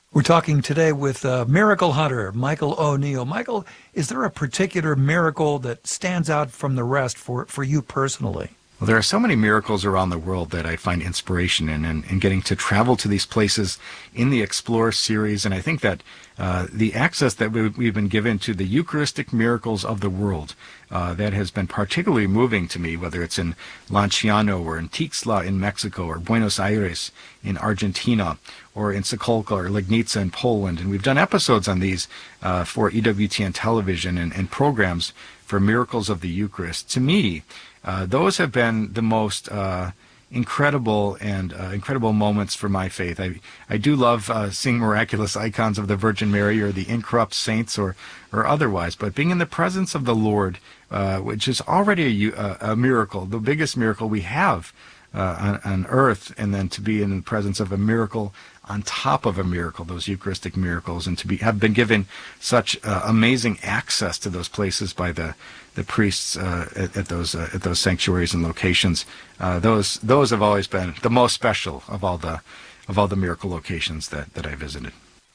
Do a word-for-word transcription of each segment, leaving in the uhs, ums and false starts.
We're talking today with uh, miracle hunter Michael O'Neill. Michael, is there a particular miracle that stands out from the rest for, for you personally? Well, there are so many miracles around the world that I find inspiration in, and, and getting to travel to these places in the Explore series. And I think that uh, the access that we, we've been given to the Eucharistic miracles of the world, uh, that has been particularly moving to me, whether it's in Lanciano or in Tixla in Mexico or Buenos Aires in Argentina or in Sokolka or Legnica in Poland. And we've done episodes on these uh, for E W T N television and, and programs for miracles of the Eucharist. To me, Uh, those have been the most uh, incredible and uh, incredible moments for my faith. I I do love uh, seeing miraculous icons of the Virgin Mary or the incorrupt saints or or otherwise, but being in the presence of the Lord, uh, which is already a, a miracle, the biggest miracle we have uh, on, on earth, and then to be in the presence of a miracle on top of a miracle, those Eucharistic miracles, and to be have been given such uh, amazing access to those places by the the priests uh, at, at those uh, at those sanctuaries and locations. Uh, those those have always been the most special of all the of all the miracle locations that, that I visited.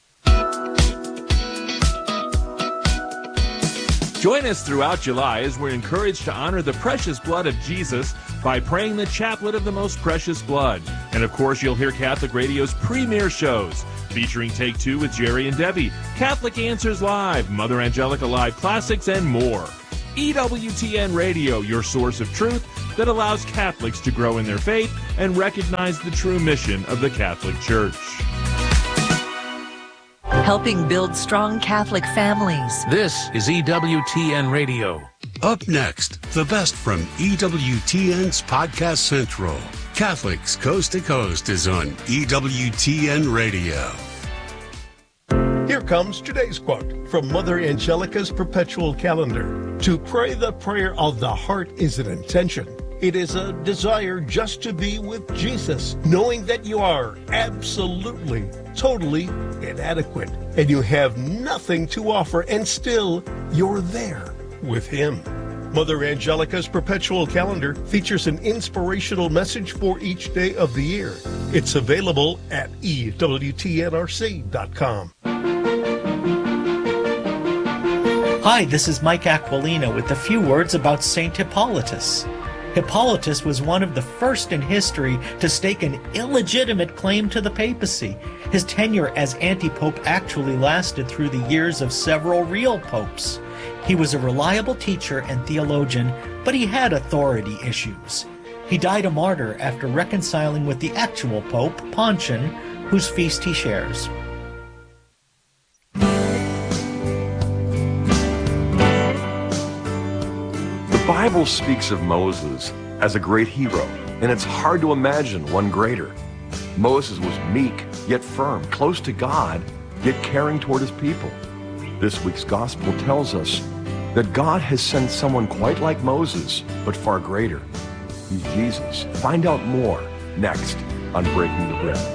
Join us throughout July as we're encouraged to honor the precious blood of Jesus by praying the Chaplet of the Most Precious Blood. And of course, you'll hear Catholic Radio's premier shows featuring Take Two with Jerry and Debbie, Catholic Answers Live, Mother Angelica Live Classics, and more. E W T N Radio, your source of truth that allows Catholics to grow in their faith and recognize the true mission of the Catholic Church. Helping build strong Catholic families. This is E W T N Radio. Up next, the best from E W T N's Podcast Central. Catholics Coast to Coast is on E W T N Radio. Here comes today's quote from Mother Angelica's Perpetual Calendar. To pray the prayer of the heart is an intention. It is a desire just to be with Jesus, knowing that you are absolutely, totally inadequate, and you have nothing to offer, and still you're there with Him. Mother Angelica's Perpetual Calendar features an inspirational message for each day of the year. It's available at E W T N R C dot com. Hi, this is Mike Aquilina with a few words about Saint Hippolytus. Hippolytus was one of the first in history to stake an illegitimate claim to the papacy. His tenure as anti-pope actually lasted through the years of several real popes. He was a reliable teacher and theologian, but he had authority issues. He died a martyr after reconciling with the actual pope, Pontian, whose feast he shares. The Bible speaks of Moses as a great hero, and it's hard to imagine one greater. Moses was meek, yet firm, close to God, yet caring toward his people. This week's gospel tells us that God has sent someone quite like Moses, but far greater. He's Jesus. Find out more next on Breaking the Bread.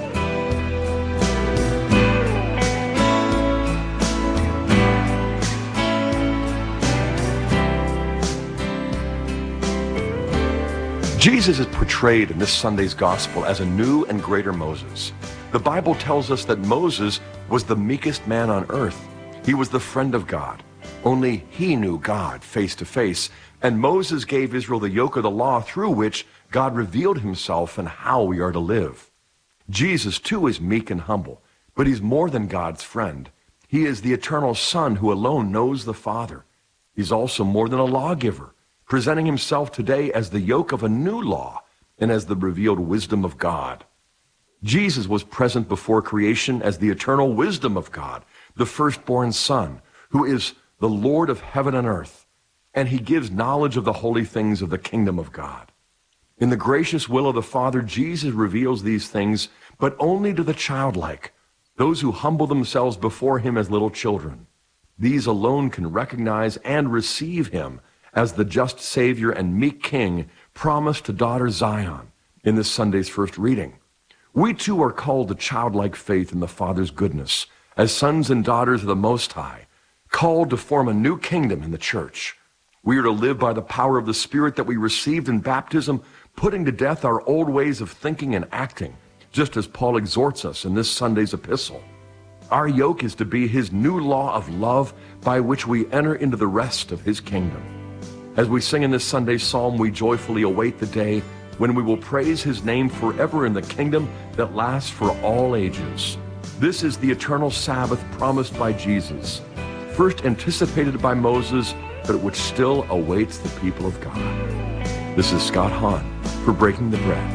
Jesus is portrayed in this Sunday's gospel as a new and greater Moses. The Bible tells us that Moses was the meekest man on earth. He was the friend of God. Only he knew God face to face, and Moses gave Israel the yoke of the law through which God revealed himself and how we are to live. Jesus, too, is meek and humble, but he's more than God's friend. He is the eternal Son who alone knows the Father. He's also more than a lawgiver, presenting himself today as the yoke of a new law and as the revealed wisdom of God. Jesus was present before creation as the eternal wisdom of God, the firstborn Son, who is the Lord of heaven and earth, and he gives knowledge of the holy things of the kingdom of God. In the gracious will of the Father, Jesus reveals these things, but only to the childlike, those who humble themselves before him as little children. These alone can recognize and receive him as the just Savior and meek King promised to daughter Zion in this Sunday's first reading. We too are called to childlike faith in the Father's goodness, as sons and daughters of the Most High, called to form a new kingdom in the church. We are to live by the power of the Spirit that we received in baptism, putting to death our old ways of thinking and acting, just as Paul exhorts us in this Sunday's epistle. Our yoke is to be his new law of love by which we enter into the rest of his kingdom. As we sing in this Sunday psalm, we joyfully await the day when we will praise his name forever in the kingdom that lasts for all ages. This is the eternal Sabbath promised by Jesus, first anticipated by Moses, but which still awaits the people of God. This is Scott Hahn for Breaking the Bread.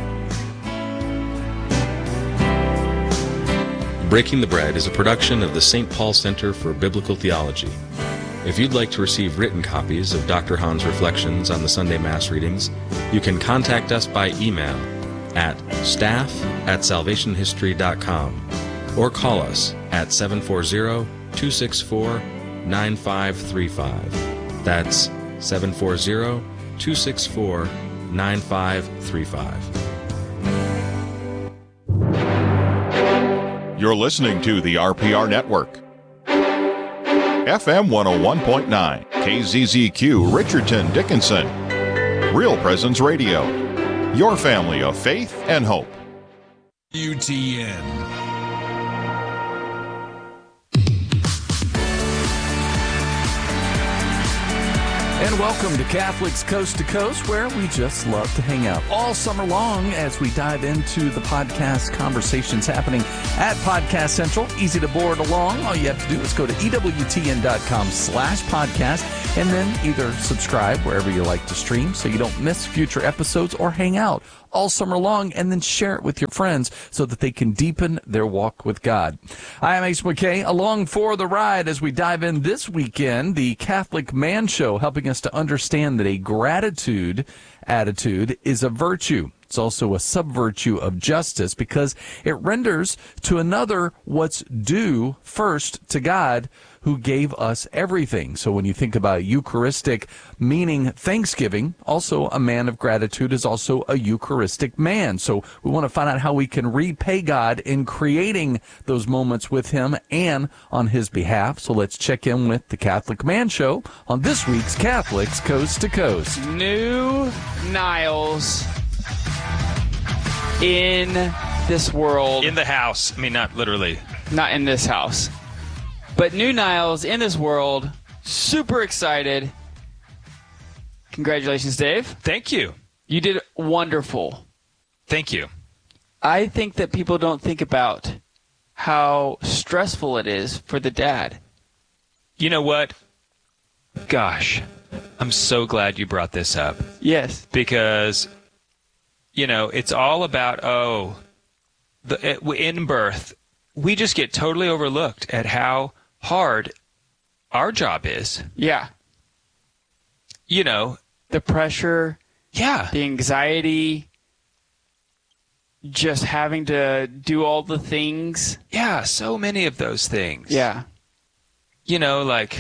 Breaking the Bread is a production of the Saint Paul Center for Biblical Theology. If you'd like to receive written copies of Doctor Hahn's reflections on the Sunday Mass readings, you can contact us by email at staff at salvation history dot com or call us at seven four zero, two six four, nine five three five. That's seven four zero, two six four, nine five three five. You're listening to the R P R Network. F M one oh one point nine, K Z Z Q, Richardson, Dickinson. Real Presence Radio. Your family of faith and hope. U T N. And welcome to Catholics Coast to Coast, where we just love to hang out all summer long as we dive into the podcast conversations happening at Podcast Central. Easy to board along. All you have to do is go to E W T N dot com slash podcast and then either subscribe wherever you like to stream so you don't miss future episodes, or hang out all summer long and then share it with your friends so that they can deepen their walk with God. I am Ace McKay, along for the ride as we dive in this weekend, the Catholic Man Show, helping us to understand that a gratitude attitude is a virtue. It's also a sub-virtue of justice because it renders to another what's due first to God, who gave us everything. So when you think about Eucharistic meaning thanksgiving, also a man of gratitude is also a Eucharistic man. So we want to find out how we can repay God in creating those moments with him and on his behalf. So let's check in with the Catholic Man Show on this week's Catholics Coast to Coast. New Niles in this world. In the house. I mean, not literally. Not in this house. But new Niles in this world. Super excited. Congratulations, Dave. Thank you. You did wonderful. Thank you. I think that people don't think about how stressful it is for the dad. You know what? Gosh, I'm so glad you brought this up. Yes. Because, you know, it's all about, oh, the, in birth, we just get totally overlooked at how hard our job is. Yeah. You know. The pressure. Yeah. The anxiety. Just having to do all the things. Yeah, so many of those things. Yeah. You know, like,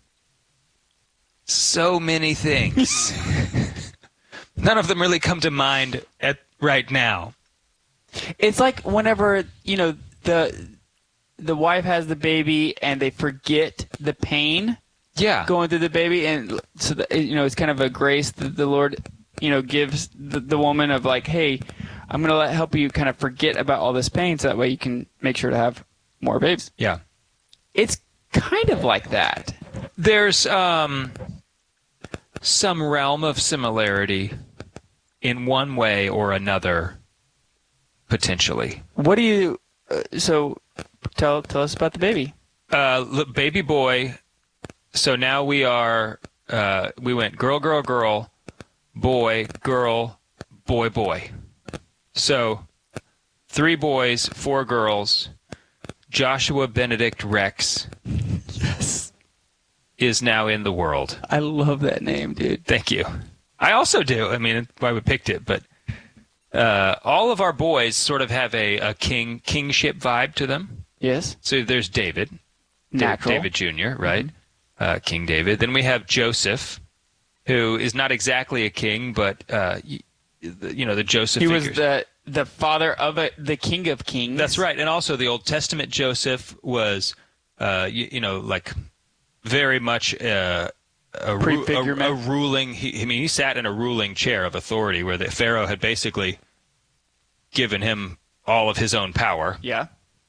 so many things. None of them really come to mind at right now. It's like whenever, you know, the the wife has the baby and they forget the pain. Yeah. Going through the baby, and so the, you know, it's kind of a grace that the Lord, you know, gives the, the woman of like, hey, I'm going to let help you kind of forget about all this pain, so that way you can make sure to have more babies. Yeah. It's kind of like that. There's um some realm of similarity in one way or another, potentially. What do you? Uh, so, tell tell us about the baby. Uh, look, baby boy. So now we are. Uh, we went girl, girl, girl, boy, girl, boy, boy. So, three boys, four girls. Joshua Benedict Rex. Yes. Is now in the world. I love that name, dude. Thank you. I also do. I mean, that's why we picked it. But uh, all of our boys sort of have a, a king kingship vibe to them. Yes. So there's David. Natural. David Junior, right? Mm-hmm. Uh, King David. Then we have Joseph, who is not exactly a king, but, uh, you, you know, the Joseph He figures. was the, the father of a, the king of kings. That's right. And also the Old Testament Joseph was, uh, you, you know, like very much uh, a, ru- a, a ruling. He, I mean, he sat in a ruling chair of authority where the Pharaoh had basically given him all of his own power. Yeah.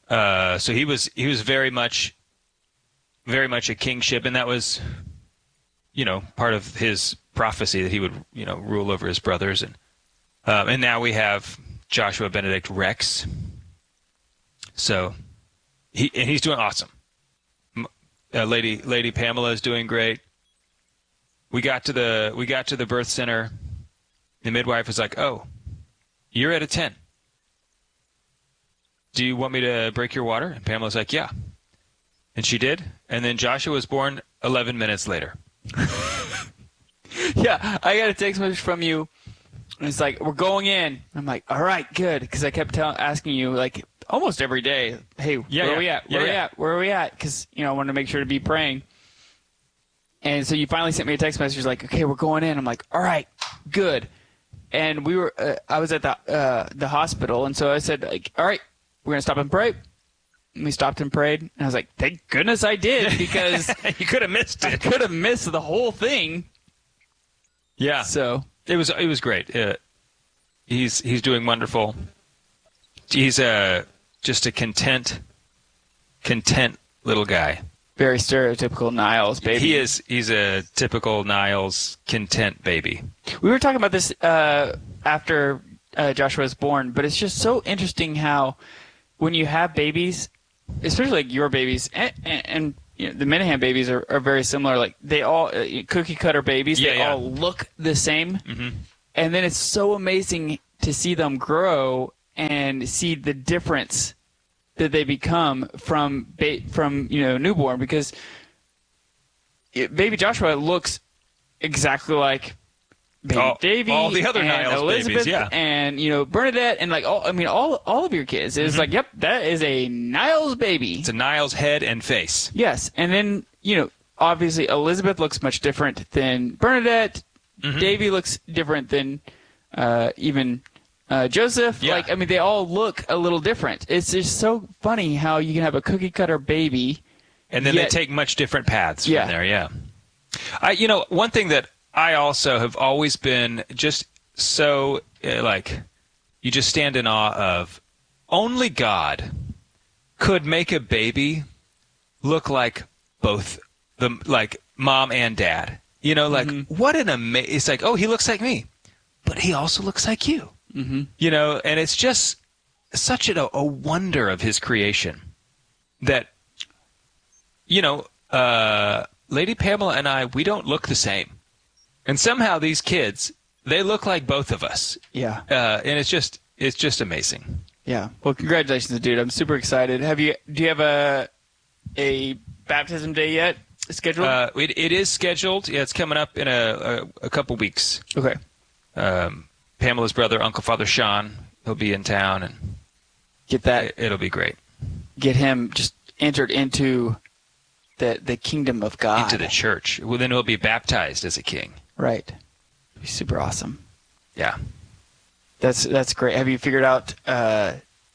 Uh, so he was he was very much, very much a kingship, and that was, you know, part of his prophecy that he would, you know, rule over his brothers. And um, and now we have Joshua Benedict Rex. So he and he's doing awesome. Uh, Lady Lady Pamela is doing great. We got to the we got to the birth center. The midwife was like, "Oh, you're at a ten. Do you want me to break your water?" And Pamela's like, "Yeah." And she did. And then Joshua was born eleven minutes later. Yeah, I got a text message from you. And it's like, "We're going in." I'm like, "All right, good," because I kept tell- asking you like almost every day, "Hey, yeah, where yeah. are we at? Where yeah, are we yeah. at? Where are we at?" Because you know I wanted to make sure to be praying. And so you finally sent me a text message like, "Okay, we're going in." I'm like, "All right, good." And we were, uh, I was at the uh, the hospital, and so I said, like, "All right, we're gonna stop and pray." And we stopped and prayed, and I was like, "Thank goodness I did," because you could have missed it. I could have missed the whole thing. Yeah. So it was it was great. Uh, he's he's doing wonderful. He's a just a content, content little guy. Very stereotypical Niles baby. He is. He's a typical Niles content baby. We were talking about this uh, after uh, Joshua was born, but it's just so interesting how when you have babies, especially like your babies, and, and, and you know, the Minahan babies are, are very similar. Like they all uh, cookie cutter babies. Yeah, they yeah. all look the same, Mm-hmm. and then it's so amazing to see them grow and see the difference that they become from ba- from you know newborn, because it, baby Joshua looks exactly like baby all, Davy, all the other and Niles Elizabeth, babies, yeah, and you know Bernadette, and like all I mean all all of your kids. It's Mhm. like, yep, that is a Niles baby. It's a Niles head and face. Yes, and then you know obviously Elizabeth looks much different than Bernadette. Mhm. Davy looks different than uh, even. Uh, Joseph, Yeah. like, I mean, they all look a little different. It's just so funny how you can have a cookie cutter baby. And then yet, they take much different paths Yeah. from there, yeah. I, you know, one thing that I also have always been just so, uh, like, you just stand in awe of, only God could make a baby look like both, the like, mom and dad. You know, like, Mhm. what an amazing, it's like, oh, he looks like me, but he also looks like you. Mm-hmm. You know, and it's just such a, a wonder of his creation that, you know, uh, Lady Pamela and I, we don't look the same. And somehow these kids, they look like both of us. Yeah. Uh, and it's just, it's just amazing. Yeah. Well, congratulations, dude. I'm super excited. Have you, do you have a, a baptism day yet scheduled? Uh, it, it is scheduled. Yeah, it's coming up in a, a, a couple weeks. Okay. Um, Pamela's brother, Uncle Father Sean, he'll be in town, and Get that. it, it'll be great. Get him just entered into the the kingdom of God. Into the church. Well, then he'll be baptized as a king. Right. It'd be super awesome. Yeah. That's that's great. Have you figured out uh,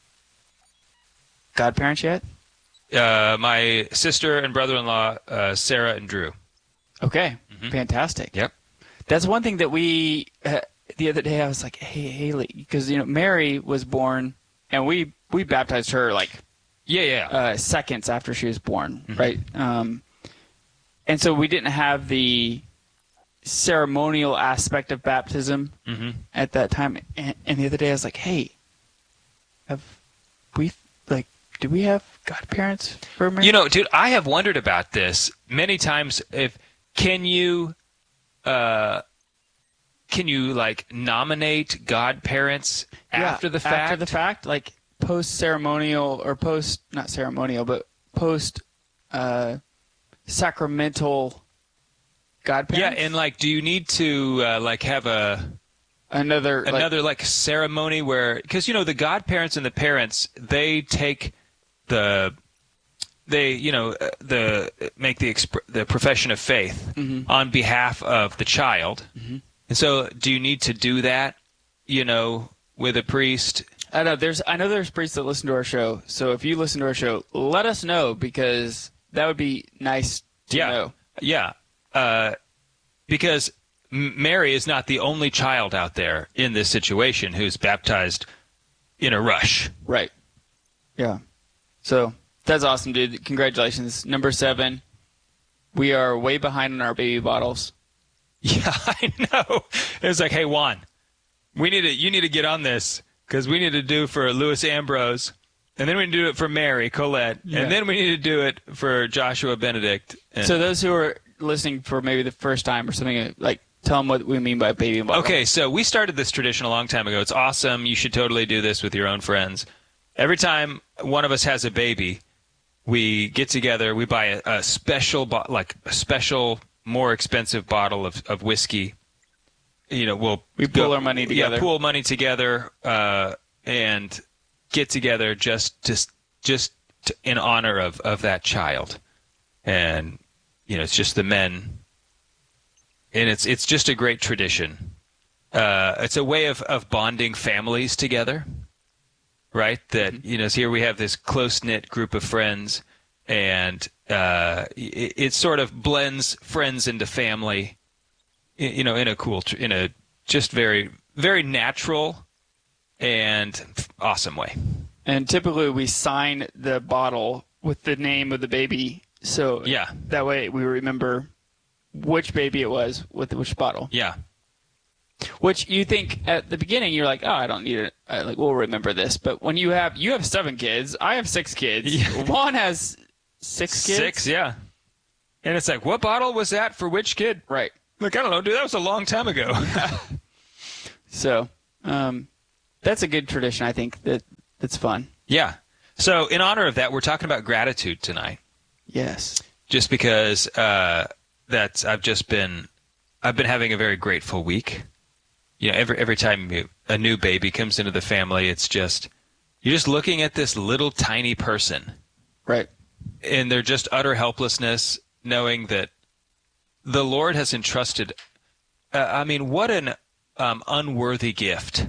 godparents yet? Uh, my sister and brother-in-law, uh, Sarah and Drew. Okay. Mhm. Fantastic. Yep. That's one thing that we uh, the other day I was like, hey Haley, because you know Mary was born and we we baptized her like Yeah, yeah. uh, seconds after she was born, Mhm. right? Um, and so we didn't have the ceremonial aspect of baptism Mm-hmm. at that time. And, and the other day I was like, hey, have we like do we have godparents for Mary? You know, dude, I have wondered about this many times. If can you, uh, can you like nominate godparents Yeah, after the fact? After the fact, like post ceremonial or post not ceremonial, but post uh, sacramental godparents. Yeah, and like, do you need to uh, like have a another like- another like, ceremony where, because you know the godparents and the parents, they take the they you know uh, the make the exp- the profession of faith Mhm. on behalf of the child. Mhm. And so, do you need to do that? You know, with a priest. I know there's I know there's priests that listen to our show. So if you listen to our show, let us know because that would be nice to yeah, know. yeah. Uh, because M- Mary is not the only child out there in this situation who's baptized in a rush. Right. Yeah. So that's awesome, dude. Congratulations. Number seven, we are way behind on our baby bottles. Yeah, I know. It was like, hey, Juan, we need to, you need to get on this because we need to do for Louis Ambrose, and then we need to do it for Mary Colette, Yeah. and then we need to do it for Joshua Benedict. And So those who are listening for maybe the first time or something, like, tell them what we mean by baby bottle. Okay, so we started this tradition a long time ago. It's awesome. You should totally do this with your own friends. Every time one of us has a baby, we get together, we buy a, a special, bo- like a special, more expensive bottle of, of whiskey. You know, we'll We pool our money together. Yeah, pool money together, uh, and get together just just just to, in honor of, of that child. And you know, it's just the men, and it's it's just a great tradition. Uh, it's a way of, of bonding families together, right? That Mm-hmm. you know, so here we have this close knit group of friends, and uh, it, it sort of blends friends into family. You know, in a cool, tr- in a just very, very natural and awesome way. And typically we sign the bottle with the name of the baby. So yeah, that way we remember which baby it was with which bottle. Yeah. Which you think at the beginning you're like, oh, I don't need it. I, like we'll remember this. But when you have you have seven kids, I have six kids. Juan has six kids. Six, yeah. And it's like, what bottle was that for which kid? Right. Look, I don't know, dude. That was a long time ago. So, um, that's a good tradition. I think that that's fun. Yeah. So in honor of that, we're talking about gratitude tonight. Yes. Just because uh, that's I've just been I've been having a very grateful week. You know, every every time you, a new baby comes into the family, it's just you're just looking at this little tiny person, right? And they're just utter helplessness, knowing that the Lord has entrusted. Uh, I mean, what an um, unworthy gift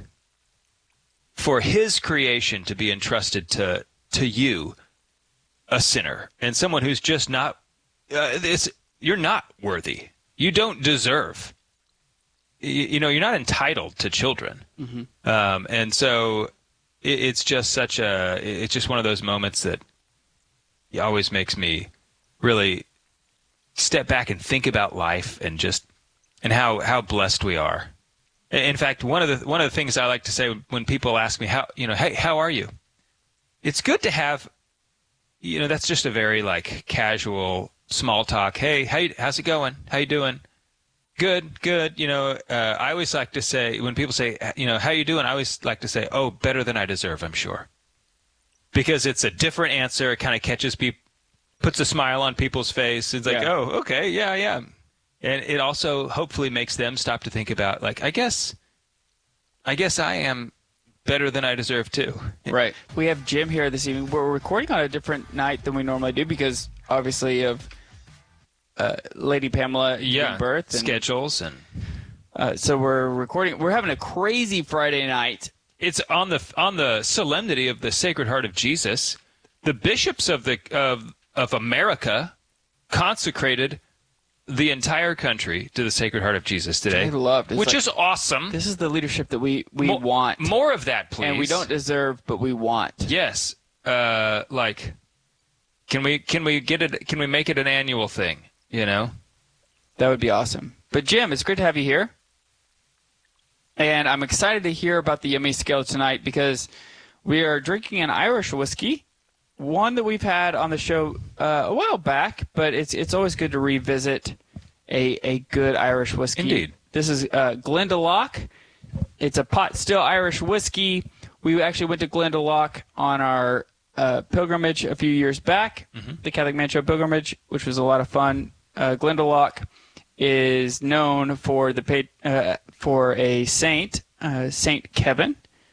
for His creation to be entrusted to to you, a sinner, and someone who's just not. Uh, it's, you're not worthy. You don't deserve. You, you know, you're not entitled to children. Mm-hmm. Um, and so it, it's just such a. It's just one of those moments that always makes me really step back and think about life and just and how, how blessed we are. In fact, one of the one of the things I like to say when people ask me how you know, hey, how are you? It's good to have, you know, that's just a very like casual small talk. Hey, how you, how's it going? How you doing? Good, good. You know, uh, I always like to say when people say, you know, how you doing? I always like to say, oh, better than I deserve, I'm sure, because it's a different answer. It kind of catches people. Puts a smile on people's face. It's like, Yeah. oh, okay, yeah, yeah. And it also hopefully makes them stop to think about, like, I guess, I guess I am better than I deserve too. Right. We have Jim here this evening. We're recording on a different night than we normally do because, obviously, of uh, Lady Pamela giving Yeah, birth. And, schedules and. Uh, so we're recording. We're having a crazy Friday night. It's on the on the solemnity of the Sacred Heart of Jesus. The bishops of the of of America consecrated the entire country to the Sacred Heart of Jesus today, I loved it. which It's is like, awesome. This is the leadership that we, we Mo- want. More of that, please. And we don't deserve, but we want. Yes. Uh, like, can we can we get it? Can we make it an annual thing? You know, that would be awesome. But Jim, it's great to have you here. And I'm excited to hear about the Yummy Scale tonight because we are drinking an Irish whiskey, one that we've had on the show uh, a while back, but it's it's always good to revisit a, a good Irish whiskey. Indeed. This is uh, Glendalough. It's a pot still Irish whiskey. We actually went to Glendalough on our uh, pilgrimage a few years back, mm-hmm. the Catholic Man Show pilgrimage, which was a lot of fun. Uh, Glendalough is known for the pa- uh, for a saint, uh, Saint Kevin,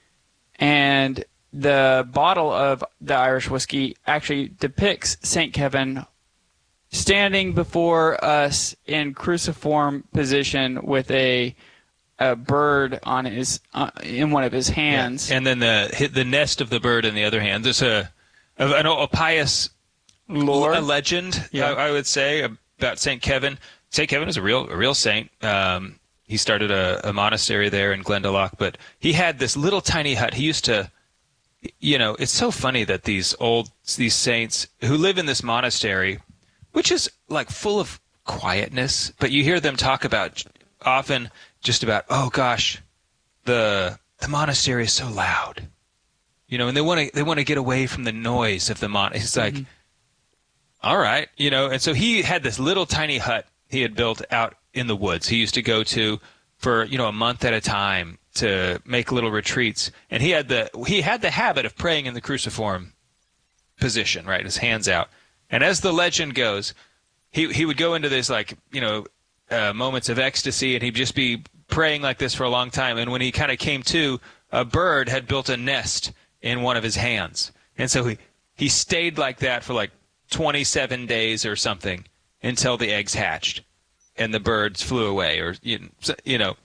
and the bottle of the Irish whiskey actually depicts Saint Kevin standing before us in cruciform position with a a bird on his uh, in one of his hands, yeah. And then the the nest of the bird in the other hand. There's a a, a, a pious lore, a legend, yeah. I, I would say, about Saint Kevin. Saint Kevin is a real a real saint. Um, he started a, a monastery there in Glendalough, but he had this little tiny hut. He used to you know, it's so funny that these old, these saints who live in this monastery, which is like full of quietness, but you hear them talk about often just about, oh gosh, the the monastery is so loud, you know, and they want to they want to get away from the noise of the mon. It's like, mm-hmm. all right, you know, and so he had this little tiny hut he had built out in the woods. He used to go to for you know a month at a time to make little retreats, and he had the he had the habit of praying in the cruciform position, right, his hands out. And as the legend goes, he he would go into this like you know uh, moments of ecstasy, and he'd just be praying like this for a long time. And when he kind of came to, a bird had built a nest in one of his hands, and so he he stayed like that for like twenty-seven days or something until the eggs hatched, and the birds flew away. Or you you know,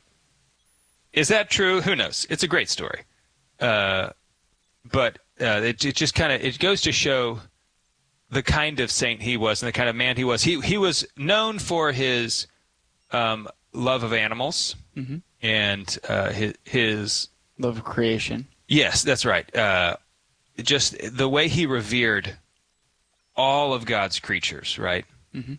is that true? Who knows? It's a great story, uh, but uh, it it just kind of it goes to show the kind of saint he was and the kind of man he was. He he was known for his um, love of animals mm-hmm. and uh, his, his love of creation. Yes, that's right. Uh, just the way he revered all of God's creatures, right? Mm-hmm.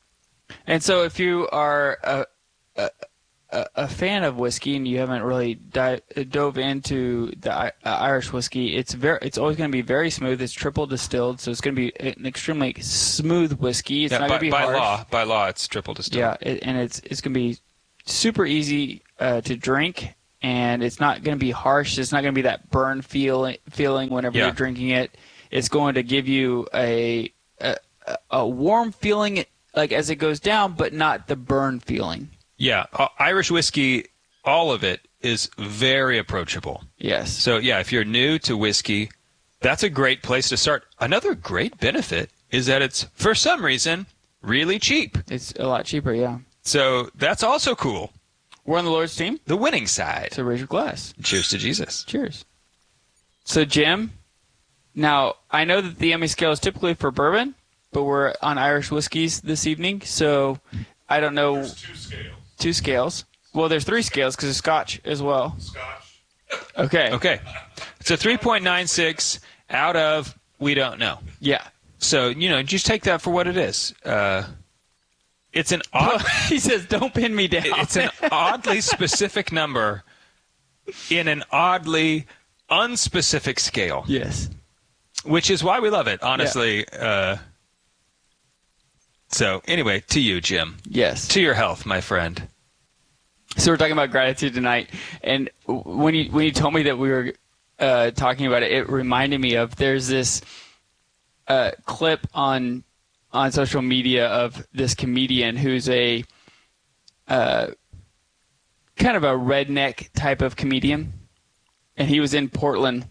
And so, if you are a, a a fan of whiskey and you haven't really di- dove into the uh, Irish whiskey, it's very it's always going to be very smooth. It's triple distilled, so it's going to be an extremely smooth whiskey. It's yeah, not by, going to be by harsh. law. By law, it's triple distilled. Yeah, it, and it's it's going to be super easy uh, to drink, and it's not going to be harsh. It's not going to be that burn feel feeling whenever yeah. you're drinking it. It's going to give you a, a a warm feeling like as it goes down, but not the burn feeling. Yeah, uh, Irish whiskey, all of it is very approachable. Yes. So, yeah, if you're new to whiskey, that's a great place to start. Another great benefit is that it's, for some reason, really cheap. It's a lot cheaper, yeah. So that's also cool. We're on the Lord's team. The winning side. So raise your glass. Cheers to Jesus. Cheers. So, Jim, now, I know that the Emmy scale is typically for bourbon, but we're on Irish whiskeys this evening, so I don't know. There's two scales. Two scales. Well, there's three scales because there's Scotch as well. Scotch. Okay. Okay. It's a three point nine six out of we don't know. Yeah. So, you know, just take that for what it is. Uh, it's an odd... He says, don't pin me down. It's an oddly specific number in an oddly unspecific scale. Yes. Which is why we love it, honestly. Yeah. Uh, so, anyway, to you, Jim. Yes. To your health, my friend. So we're talking about gratitude tonight, and when you when you told me that we were uh, talking about it, it reminded me of there's this uh, clip on on social media of this comedian who's a uh, kind of a redneck type of comedian, and he was in Portland,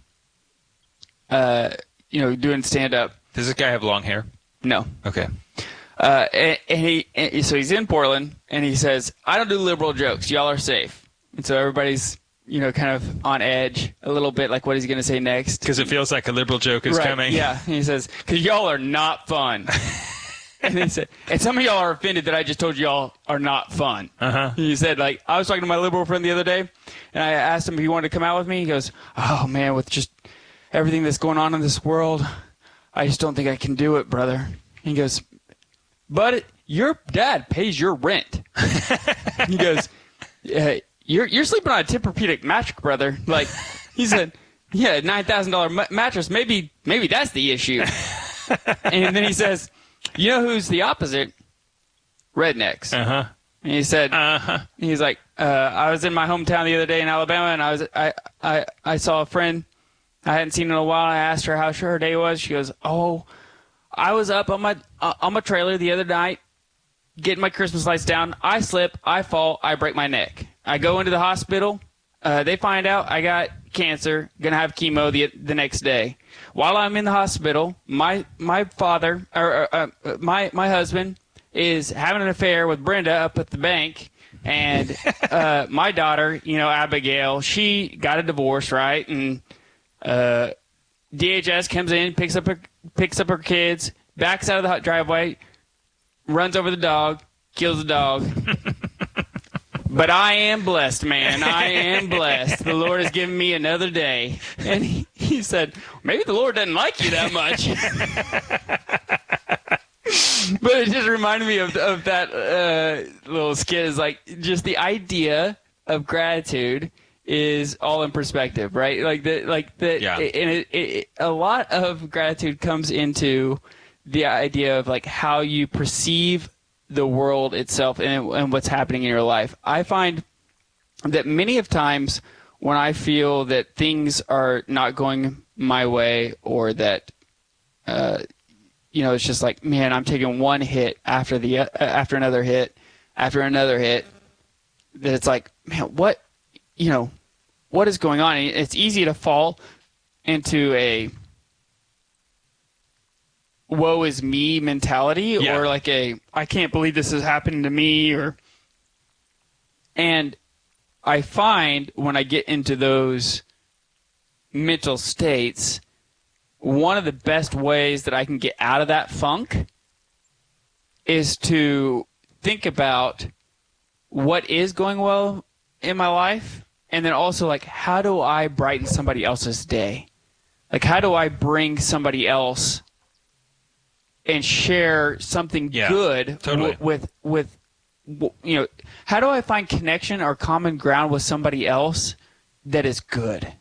uh, you know, doing stand up. Does this guy have long hair? No. Okay. Uh, and, and he, and so he's in Portland, and he says, "I don't do liberal jokes. Y'all are safe." And so everybody's, you know, kind of on edge a little bit, like what he's going to say next. Because it feels like a liberal joke is right, coming. Yeah. And he says, "Because y'all are not fun." And he said, "And some of y'all are offended that I just told y'all are not fun." Uh-huh. He said, like, I was talking to my liberal friend the other day, and I asked him if he wanted to come out with me. He goes, "Oh, man, with just everything that's going on in this world, I just don't think I can do it, brother." He goes, "But your dad pays your rent." He goes, yeah, "You're you're sleeping on a Tempur-Pedic mattress, brother." Like, he said, "Yeah, nine thousand dollar mattress. Maybe maybe that's the issue." And then he says, "You know who's the opposite? Rednecks." Uh huh. And he said, uh-huh. He's like, uh, "I was in my hometown the other day in Alabama, and I was I I I saw a friend I hadn't seen in a while. I asked her how her day was. She goes, oh." I was up on my uh, on my trailer the other night, getting my Christmas lights down. I slip, I fall, I break my neck. I go into the hospital. Uh, they find out I got cancer, gonna have chemo the the next day. While I'm in the hospital, my my father or uh, uh, my my husband is having an affair with Brenda up at the bank, and uh, my daughter, you know, Abigail, she got a divorce, right? And uh, D H S comes in, picks up her picks up her kids, backs out of the driveway, runs over the dog, kills the dog. But I am blessed, man. I am blessed. The Lord has given me another day. And he, he said, maybe the Lord doesn't like you that much. But it just reminded me of of that uh, little skit. Is like just the idea of gratitude is all in perspective, right? Like the like the Yeah. and it, it, a lot of gratitude comes into the idea of like how you perceive the world itself and, and what's happening in your life. I find that many of times when I feel that things are not going my way, or that uh, you know, it's just like, man, I'm taking one hit after the uh, after another hit after another hit, that it's like, man, what, you know, what is going on? And it's easy to fall into a woe is me mentality, Yeah. or like a I can't believe this is happening to me, or and I find when I get into those mental states, one of the best ways that I can get out of that funk is to think about what is going well in my life, and then also like, how do I brighten somebody else's day? Like, how do I bring somebody else and share something Yeah, good totally. w- with with w- you know, how do I find connection or common ground with somebody else that is good?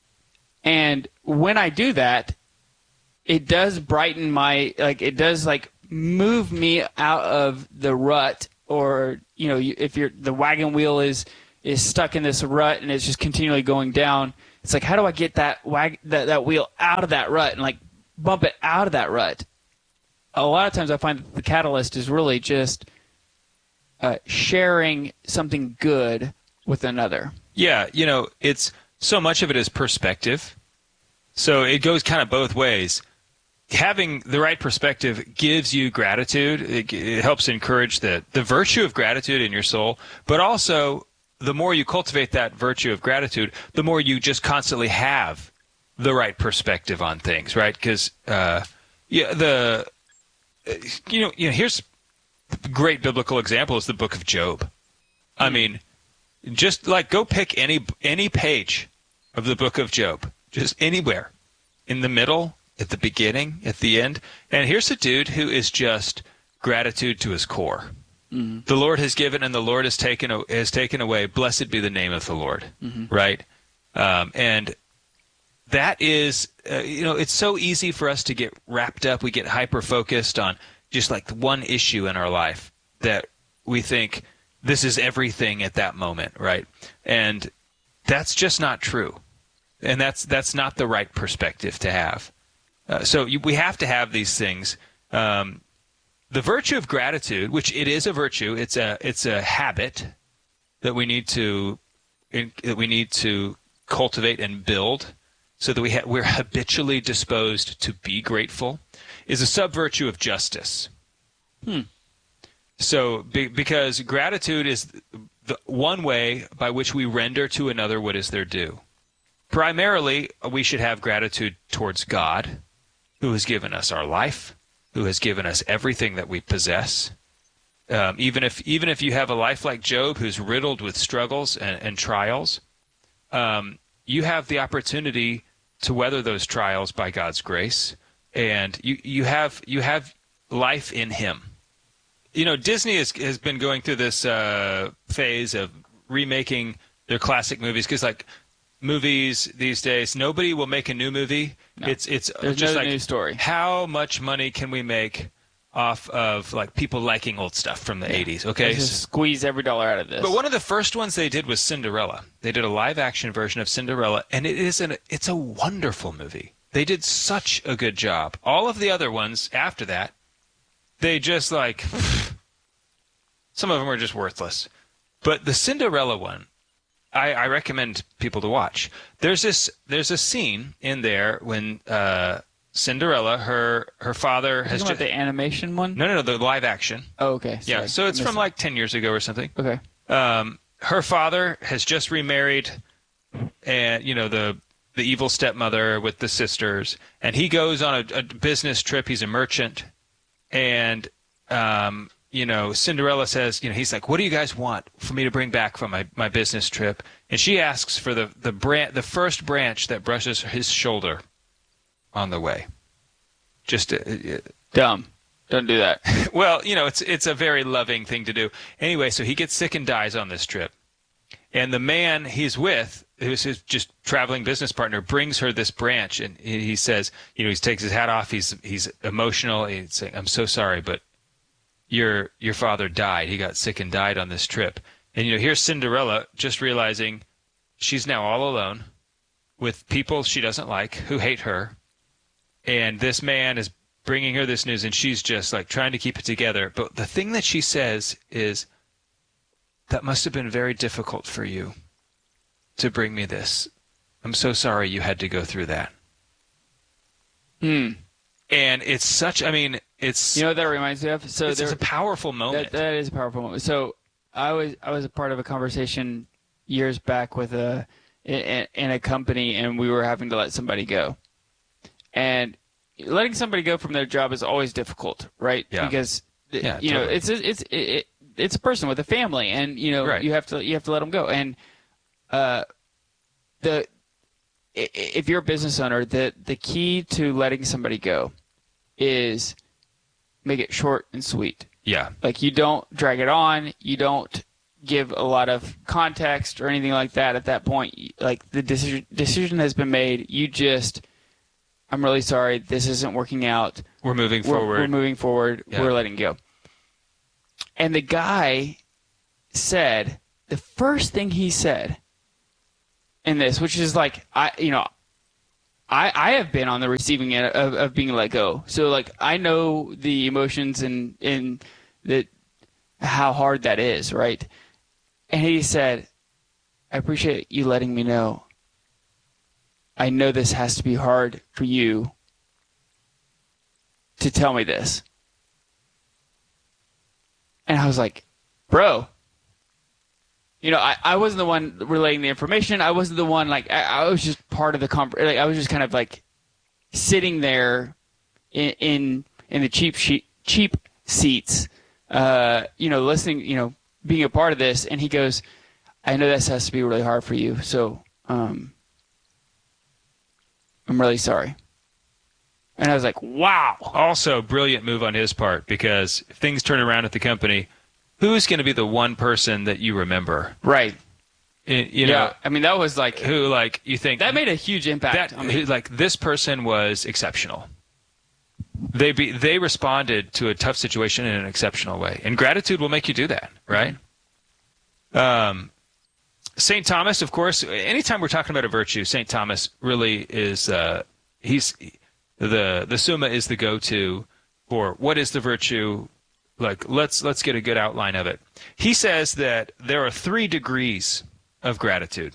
And when I do that, it does brighten my, like, it does like move me out of the rut, or, you know, you- if you're, the wagon wheel is, is stuck in this rut and it's just continually going down. It's like, how do I get that wag, that, that wheel out of that rut and like bump it out of that rut? A lot of times I find that the catalyst is really just uh, sharing something good with another. Yeah, you know, it's so much of it is perspective. So it goes kind of both ways. Having the right perspective gives you gratitude. It, it helps encourage the, the virtue of gratitude in your soul. But also, the more you cultivate that virtue of gratitude, the more you just constantly have the right perspective on things, right? Because, uh, yeah, the, uh, you know, you know, here's a great biblical example is the book of Job. I mean, just like go pick any any page of the book of Job, just anywhere, in the middle, at the beginning, at the end, and here's a dude who is just gratitude to his core. Mm-hmm. The Lord has given, and the Lord has taken has taken away. Blessed be the name of the Lord. Mhm. Right, um, and that is, uh, you know, it's so easy for us to get wrapped up. We get hyper focused on just like one issue in our life that we think this is everything at that moment, right? And that's just not true, and that's that's not the right perspective to have. Uh, so you, we have to have these things. Um, the virtue of gratitude, which it is a virtue, it's a it's a habit that we need to in, that we need to cultivate and build, so that we ha- we're habitually disposed to be grateful, is a sub-virtue of justice. Hmm. So be, because gratitude is the one way by which we render to another what is their due. Primarily, we should have gratitude towards God, who has given us our life, who has given us everything that we possess. Um, even if even if you have a life like Job, who's riddled with struggles and, and trials, um, you have the opportunity to weather those trials by God's grace, and you you have you have life in Him. You know, Disney has has been going through this uh, phase of remaking their classic movies, because like movies these days, nobody will make a new movie. No. It's it's There's just no like new story. How much money can we make off of like people liking old stuff from the eighties? Okay, Let's just squeeze every dollar out of this. but one of the first ones they did was Cinderella. They did a live action version of Cinderella, and it is an it's a wonderful movie. They did such a good job. All of the other ones after that, they just like some of them are just worthless. But the Cinderella one, I, I recommend people to watch. There's this there's a scene in there when uh, Cinderella, her her father has just just the animation one. no no no the live action. Oh, okay. Yeah, Sorry. so it's I from missed like ten years ago or something. it. Okay. Um, her father has just remarried, and you know the the evil stepmother with the sisters, and he goes on a, a business trip. He's a merchant, and um, you know, Cinderella says, you know, he's like, what do you guys want for me to bring back from my, my business trip? And she asks for the the branch, the first branch that brushes his shoulder on the way. Just uh, uh, dumb. Don't do that. Well, you know, it's it's a very loving thing to do. Anyway, so he gets sick and dies on this trip. And the man he's with, who's his just traveling business partner, brings her this branch, and he, he says, you know, he takes his hat off. He's he's emotional. He's saying, "I'm so sorry, but your your father died. He got sick and died on this trip." And you know, here's Cinderella just realizing she's now all alone with people she doesn't like who hate her, and this man is bringing her this news, and she's just like trying to keep it together. But the thing that she says is, "That must have been very difficult for you to bring me this. I'm so sorry you had to go through that." Hmm. And it's such, I mean, it's... You know what that reminds me of? So it's, there, it's a powerful moment. That, that is a powerful moment. So I was I was a part of a conversation years back with a in, in a company, and we were having to let somebody go. And letting somebody go from their job is always difficult, right? Yeah. Because Yeah, you know, totally. it's it's it, it, it's a person with a family, and you know, Right. you have to you have to let them go. And uh, the i- if you're a business owner, the the key to letting somebody go is make it short and sweet. Yeah. Like, you don't drag it on, you don't give a lot of context or anything like that at that point. Like, the decision decision has been made. You just, I'm really sorry, this isn't working out. We're moving We're, forward. we're moving forward. Yeah. We're letting go. And the guy said, the first thing he said in this, which is like, I, you know, I, I have been on the receiving end of, of being let go. So, like, I know the emotions and, and the, how hard that is, right? And he said, "I appreciate you letting me know. I know this has to be hard for you to tell me this." And I was like, bro, you know, I, I wasn't the one relaying the information. I wasn't the one, like, I, I was just part of the conversation. Like, I was just kind of like sitting there in in, in the cheap sheet, cheap seats, uh, you know, listening, you know, being a part of this. And he goes, "I know this has to be really hard for you. So, um, I'm really sorry." And I was like, wow. Also, brilliant move on his part, because if things turn around at the company, who's going to be the one person that you remember? Right. I- you Yeah, know, I mean, that was like, who, like, you think that made a huge impact that, on me. who, like, this person was exceptional. They be they responded to a tough situation in an exceptional way, and gratitude will make you do that, right? Um, Saint Thomas, of course. Anytime we're talking about a virtue, Saint Thomas really is. Uh, he's the the Summa is the go-to for what is the virtue. Like, let's let's get a good outline of it. He says that there are three degrees of gratitude.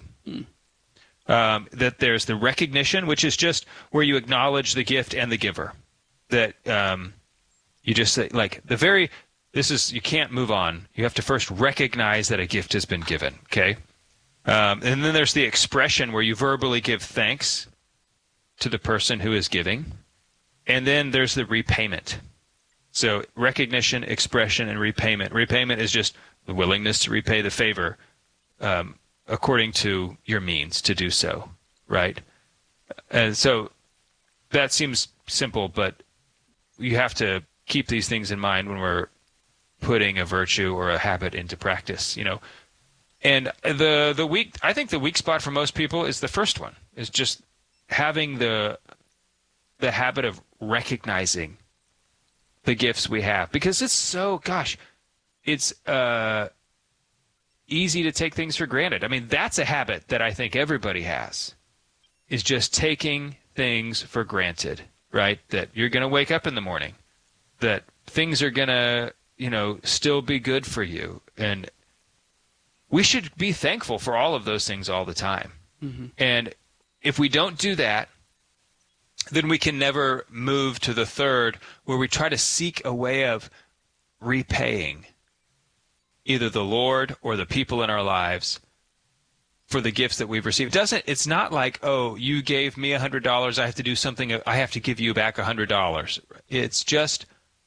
Um, that there's the recognition, which is just where you acknowledge the gift and the giver. That um, you just say, like, the very, this is, you can't move on. You have to first recognize that a gift has been given, okay? Um, and then there's the expression where you verbally give thanks to the person who is giving. And then there's the repayment. So recognition, expression, and repayment. Repayment is just the willingness to repay the favor um, according to your means to do so, right? And so that seems simple, but you have to keep these things in mind when we're putting a virtue or a habit into practice, you know. And the the weak, I think the weak spot for most people is the first one, is just having the the habit of recognizing the gifts we have, because it's so, gosh, it's uh, easy to take things for granted. I mean, that's a habit that I think everybody has, is just taking things for granted, right? That you're going to wake up in the morning, that things are going to, you know, still be good for you. And we should be thankful for all of those things all the time. Mm-hmm. And if we don't do that, then we can never move to the third, where we try to seek a way of repaying either the Lord or the people in our lives for the gifts that we've received. It doesn't, it's not like, oh, you gave me one hundred dollars, I have to do something, I have to give you back one hundred dollars. It's just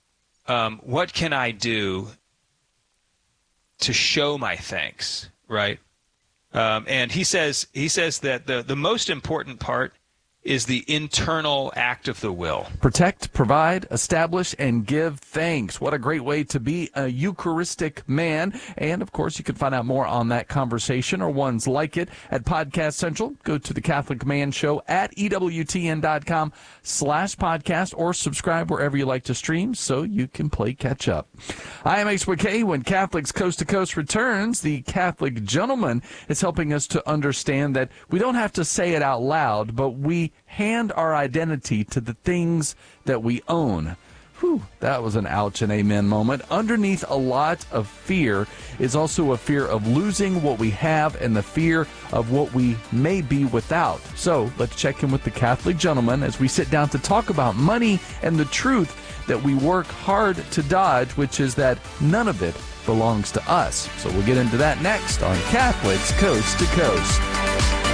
um, what can I do to show my thanks, right? Um, and he says he says that the, the most important part is the internal act of the will. Protect, provide, establish, and give thanks. What a great way to be a Eucharistic man. And, of course, you can find out more on that conversation or ones like it at Podcast Central. Go to the Catholic Man Show at E W T N dot com slash podcast or subscribe wherever you like to stream so you can play catch up. I am H W K. When Catholics Coast to Coast returns, the Catholic gentleman is helping us to understand that we don't have to say it out loud, but we hand our identity to the things that we own. Whew, that was an ouch and amen moment. Underneath a lot of fear is also a fear of losing what we have and the fear of what we may be without. So let's check in with the Catholic gentleman as we sit down to talk about money and the truth that we work hard to dodge, which is that none of it belongs to us. So we'll get into that next on Catholics Coast to Coast.